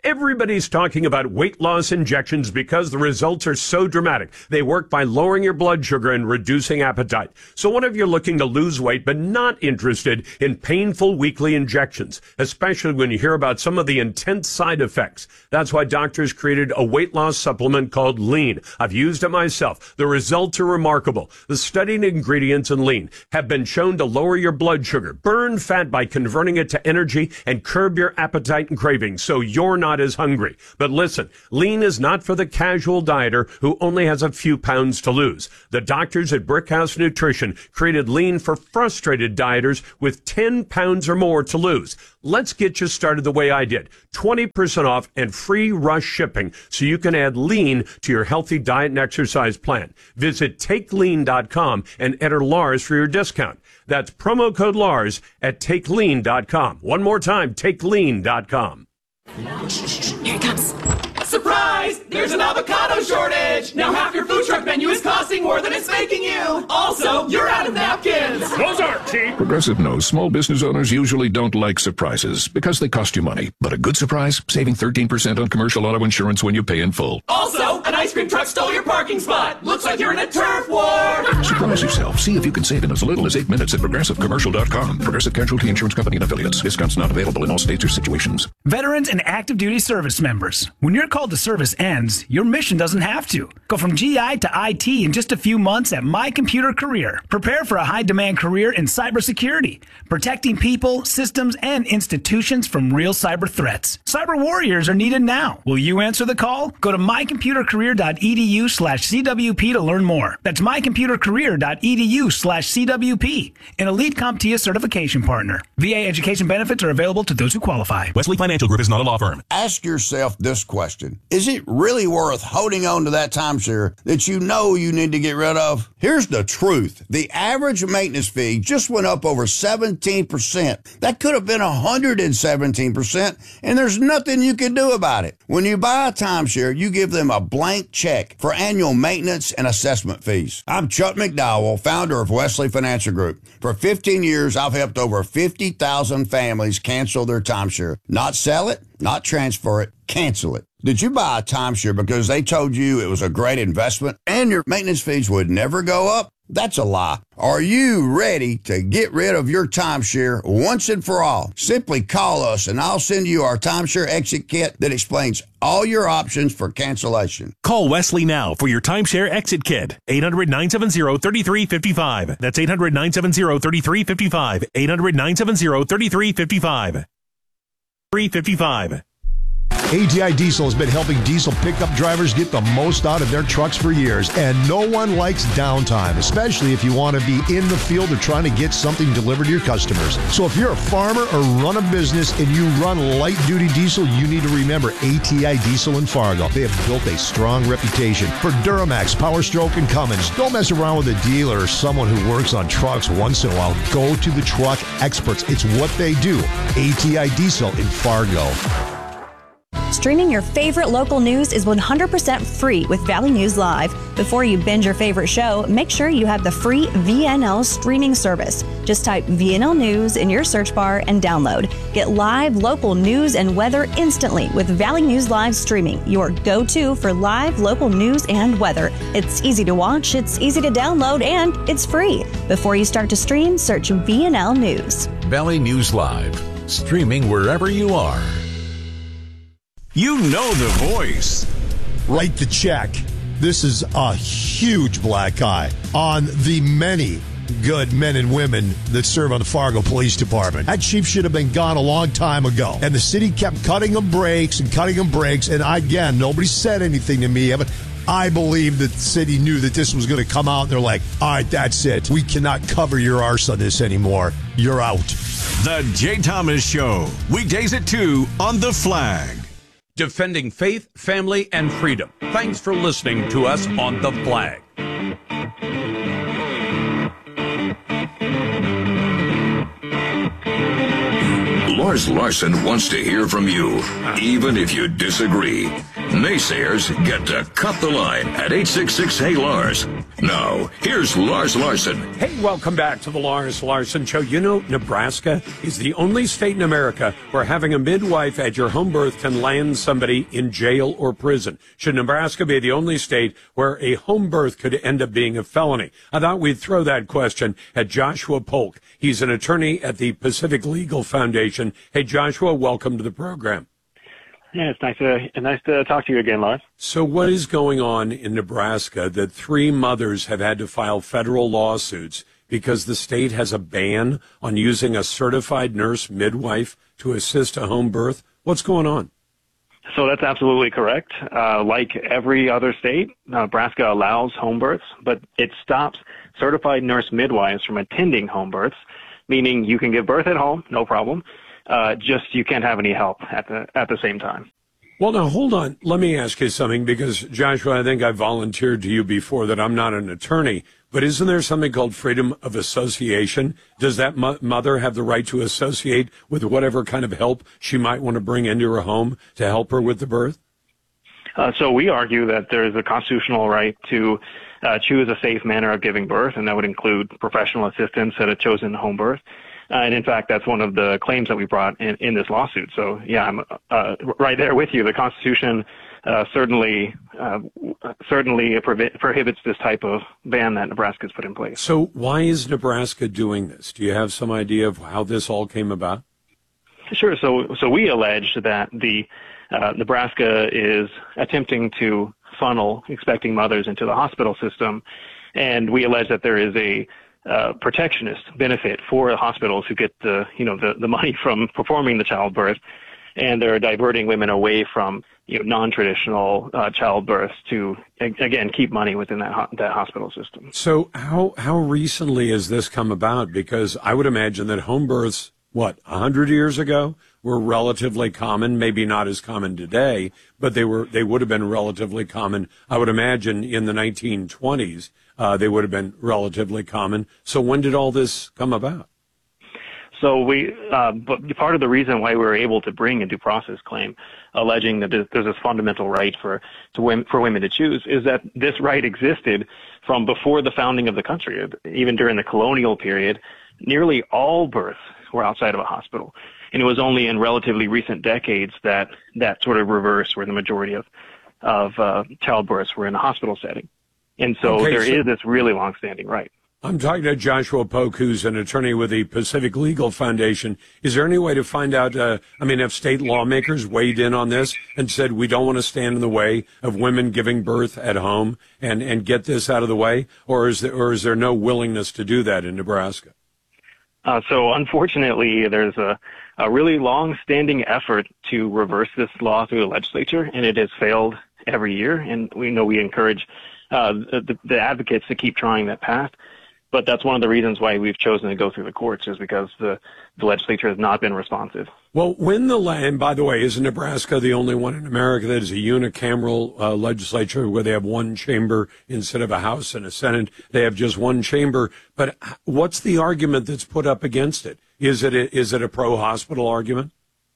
Everybody's talking about weight loss injections because the results are so dramatic. They work by lowering your blood sugar and reducing appetite. So what if you're looking to lose weight but not interested in painful weekly injections, especially when you hear about some of the intense side effects? That's why doctors created a weight loss supplement called Lean. I've used it myself. The results are remarkable. The studied ingredients in Lean have been shown to lower your blood sugar, burn fat by converting it to energy, and curb your appetite and cravings so you're not as hungry. But listen, Lean is not for the casual dieter who only has a few pounds to lose. The doctors at Brickhouse Nutrition created Lean for frustrated dieters with 10 pounds or more to lose. Let's get you started the way I did. 20% off and free rush shipping so you can add Lean to your healthy diet and exercise plan. Visit TakeLean.com and enter Lars for your discount. That's promo code Lars at TakeLean.com. One more time, TakeLean.com. Here it comes. Surprise! There's an avocado shortage! Now half your food truck menu is costing more than it's making you! Also, you're out of napkins! Those aren't cheap! Progressive knows small business owners usually don't like surprises because they cost you money. But a good surprise? Saving 13% on commercial auto insurance when you pay in full. Also, an ice cream truck stole your parking spot! Looks like you're in a turf war! Surprise yourself. See if you can save in as little as 8 minutes at ProgressiveCommercial.com. Progressive Casualty Insurance Company and Affiliates. Discounts not available in all states or situations. Veterans and active duty service members. When your call to service ends, your mission doesn't have to. Go from GI to IT in just a few months at My Computer Career. Prepare for a high-demand career in cybersecurity, protecting people, systems, and institutions from real cyber threats. Cyber warriors are needed now. Will you answer the call? Go to mycomputercareer.edu/CWP to learn more. That's mycomputercareer.edu/CWP. An elite CompTIA certification partner. VA education benefits are available to those who qualify. Wesley Financial Group is not a law firm. Ask yourself this question. Is it really worth holding on to that timeshare that you know you need to get rid of? Here's the truth. The average maintenance fee just went up over 17%. That could have been 117%, and there's nothing you can do about it. When you buy a timeshare, you give them a blank check for annual maintenance and assessment fees. I'm Chuck McDowell, founder of Wesley Financial Group. For 15 years, I've helped over 50,000 families cancel their timeshare. Not sell it, not transfer it, cancel it. Did you buy a timeshare because they told you it was a great investment and your maintenance fees would never go up? That's a lie. Are you ready to get rid of your timeshare once and for all? Simply call us and I'll send you our timeshare exit kit that explains all your options for cancellation. Call Wesley now for your timeshare exit kit. 800-970-3355. That's 800-970-3355. 800-970-3355. 355. ATI Diesel has been helping diesel pickup drivers get the most out of their trucks for years, and no one likes downtime, especially if you want to be in the field or trying to get something delivered to your customers. So if you're a farmer or run a business and you run light-duty diesel, you need to remember ATI Diesel in Fargo. They have built a strong reputation for Duramax, Power Stroke, and Cummins. Don't mess around with a dealer or someone who works on trucks once in a while. Go to the truck experts. It's what they do. ATI Diesel in Fargo. Streaming your favorite local news is 100% free with Valley News Live. Before you binge your favorite show, make sure you have the free VNL streaming service. Just type VNL News in your search bar and download. Get live local news and weather instantly with Valley News Live streaming, your go-to for live local news and weather. It's easy to watch, it's easy to download, and it's free. Before you start to stream, search VNL News. Valley News Live, streaming wherever you are. You know the voice. Write the check. This is a huge black eye on the many good men and women that serve on the Fargo Police Department. That chief should have been gone a long time ago. And the city kept cutting them breaks. And again, nobody said anything to me. But I believe that the city knew that this was going to come out. And they're like, all right, that's it. We cannot cover your arse on this anymore. You're out. The Jay Thomas Show. Weekdays at 2 on The Flag. Defending faith, family, and freedom. Thanks for listening to us on The Flag. Lars Larson wants to hear from you, even if you disagree. Naysayers get to cut the line at 866-HEY-LARS. Now, here's Lars Larson. Hey, welcome back to the Lars Larson Show. You know, Nebraska is the only state in America where having a midwife at your home birth can land somebody in jail or prison. Should Nebraska be the only state where a home birth could end up being a felony? I thought we'd throw that question at Joshua Polk. He's an attorney at the Pacific Legal Foundation. Hey, Joshua, welcome to the program. Yeah, it's nice to talk to you again, Lars. So what is going on in Nebraska that 3 mothers have had to file federal lawsuits because the state has a ban on using a certified nurse midwife to assist a home birth? What's going on? So that's absolutely correct. Like every other state, Nebraska allows home births, but it stops certified nurse midwives from attending home births, meaning you can give birth at home, no problem. Just you can't have any help at the same time. Well, now, hold on. Let me ask you something, because, Joshua, I think I volunteered to you before that I'm not an attorney, but isn't there something called freedom of association? Does that mother have the right to associate with whatever kind of help she might want to bring into her home to help her with the birth? So we argue that there is a constitutional right to choose a safe manner of giving birth, and that would include professional assistance at a chosen home birth. And in fact, that's one of the claims that we brought in this lawsuit. So, yeah, I'm right there with you. The Constitution certainly prohibits this type of ban that Nebraska's put in place. So why is Nebraska doing this? Do you have some idea of how this all came about? Sure. So we allege that the Nebraska is attempting to funnel expecting mothers into the hospital system, and we allege that there is a protectionist benefit for hospitals who get the money from performing the childbirth, and they're diverting women away from non-traditional childbirths to again keep money within that hospital system. So how recently has this come about? Because I would imagine that home births, 100 years ago, were relatively common, maybe not as common today, but they would have been relatively common. I would imagine in the 1920s. They would have been relatively common. So when did all this come about? So but part of the reason why we were able to bring a due process claim, alleging that there's this fundamental right for women to choose, is that this right existed from before the founding of the country. Even during the colonial period, nearly all births were outside of a hospital, and it was only in relatively recent decades that sort of reversed, where the majority of childbirths were in a hospital setting. And so there is this really long-standing right. I'm talking to Joshua Polk, who's an attorney with the Pacific Legal Foundation. Is there any way to find out, have state lawmakers weighed in on this and said we don't want to stand in the way of women giving birth at home and get this out of the way? Or is there no willingness to do that in Nebraska? So unfortunately, there's a really long-standing effort to reverse this law through the legislature, and it has failed every year. And we encourage the advocates to keep trying that path. But that's one of the reasons why we've chosen to go through the courts, is because the legislature has not been responsive. Well, and by the way, isn't Nebraska the only one in America that is a unicameral legislature, where they have one chamber instead of a House and a Senate? They have just one chamber. But what's the argument that's put up against it? Is it a pro-hospital argument?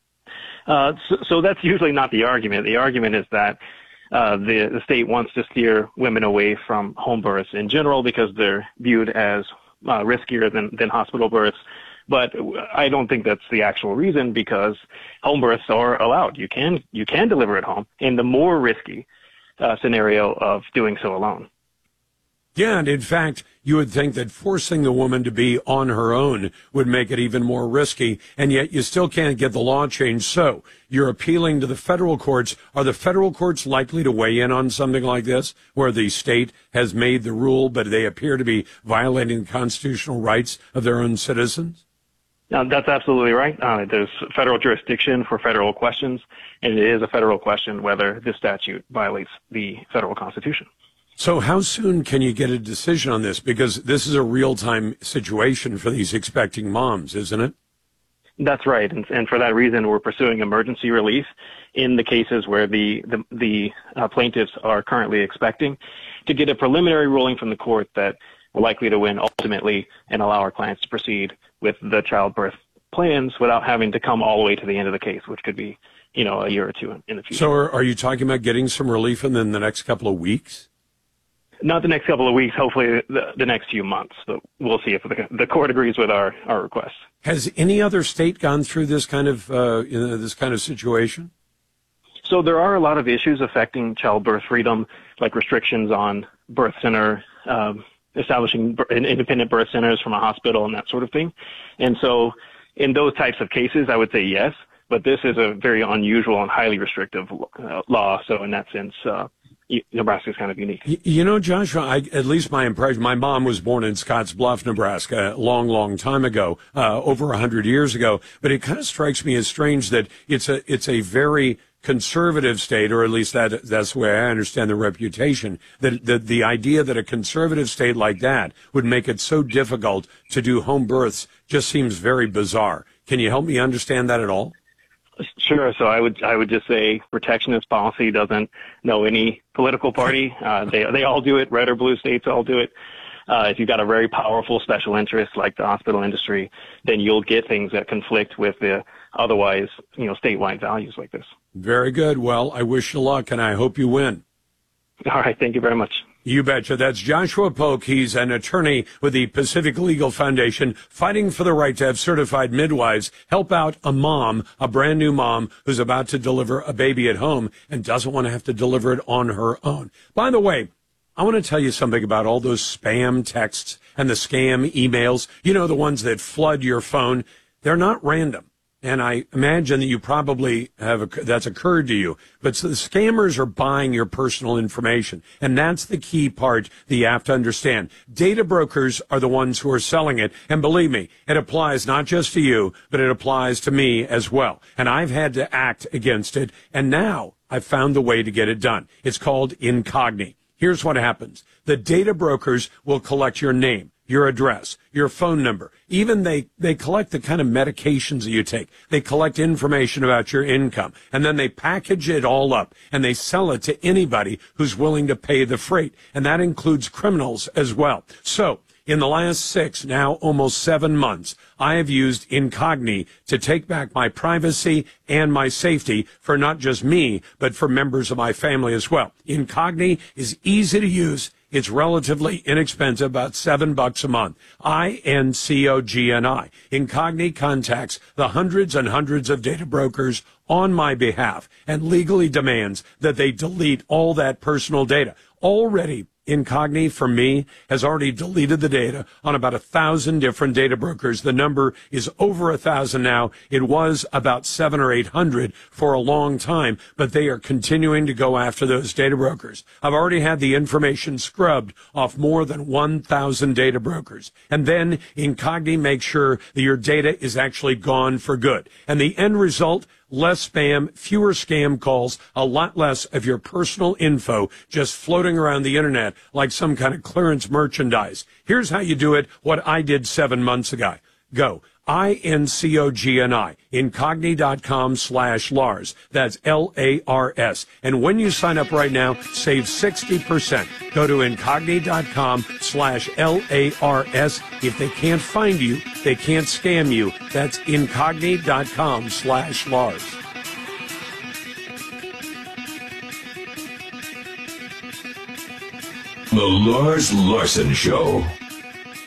So that's usually not the argument. The argument is that the state wants to steer women away from home births in general because they're viewed as riskier than hospital births. But I don't think that's the actual reason, because home births are allowed. You can deliver at home in the more risky scenario of doing so alone. Yeah, and in fact, you would think that forcing the woman to be on her own would make it even more risky, and yet you still can't get the law changed. So you're appealing to the federal courts. Are the federal courts likely to weigh in on something like this, where the state has made the rule, but they appear to be violating the constitutional rights of their own citizens? That's absolutely right. There's federal jurisdiction for federal questions, and it is a federal question whether this statute violates the federal Constitution. So how soon can you get a decision on this? Because this is a real-time situation for these expecting moms, isn't it? That's right. And for that reason, we're pursuing emergency relief in the cases where the plaintiffs are currently expecting, to get a preliminary ruling from the court that we're likely to win ultimately and allow our clients to proceed with the childbirth plans without having to come all the way to the end of the case, which could be, a year or two in the future. So are you talking about getting some relief in the next couple of weeks? Not the next couple of weeks, hopefully the next few months. But we'll see if the court agrees with our request. Has any other state gone through this kind of situation? So there are a lot of issues affecting childbirth freedom, like restrictions on birth center, establishing independent birth centers from a hospital and that sort of thing. And so in those types of cases, I would say yes, but this is a very unusual and highly restrictive law. So in that sense, Nebraska is kind of unique. Joshua, at least my impression, my mom was born in Scottsbluff, Nebraska, a long, long time ago, over 100 years ago. But it kind of strikes me as strange that it's a very conservative state, or at least that's the way I understand the reputation, that the idea that a conservative state like that would make it so difficult to do home births just seems very bizarre. Can you help me understand that at all? Sure. So I would just say protectionist policy doesn't know any political party. They all do it. Red or blue states all do it. If you've got a very powerful special interest like the hospital industry, then you'll get things that conflict with the otherwise, statewide values like this. Very good. Well, I wish you luck, and I hope you win. All right. Thank you very much. You betcha. That's Joshua Polk. He's an attorney with the Pacific Legal Foundation, fighting for the right to have certified midwives help out a brand new mom who's about to deliver a baby at home and doesn't want to have to deliver it on her own. By the way, I want to tell you something about all those spam texts and the scam emails, the ones that flood your phone. They're not random. And I imagine that you probably that's occurred to you. But so the scammers are buying your personal information. And that's the key part that you have to understand. Data brokers are the ones who are selling it. And believe me, it applies not just to you, but it applies to me as well. And I've had to act against it. And now I've found the way to get it done. It's called Incogni. Here's what happens. The data brokers will collect your name, your address, your phone number. Even they collect the kind of medications that you take. They collect information about your income. And then they package it all up and they sell it to anybody who's willing to pay the freight. And that includes criminals as well. So in the last 6, now almost 7 months, I have used Incogni to take back my privacy and my safety for not just me, but for members of my family as well. Incogni is easy to use. It's relatively inexpensive, about $7 a month. Incogni. Incogni contacts the hundreds and hundreds of data brokers on my behalf and legally demands that they delete all that personal data. Already, Incogni, for me, has already deleted the data on about 1,000 different data brokers. The number is over 1,000 now. It was about 700 or 800 for a long time, but they are continuing to go after those data brokers. I've already had the information scrubbed off more than 1,000 data brokers. And then Incogni makes sure that your data is actually gone for good. And the end result, less spam, fewer scam calls, a lot less of your personal info just floating around the internet like some kind of clearance merchandise. Here's how you do it, what I did 7 months ago. Go. Incogni, incogni.com/Lars. That's Lars. And when you sign up right now, save 60%. Go to incogni.com/Lars. If they can't find you, they can't scam you. That's incogni.com/Lars. The Lars Larson Show.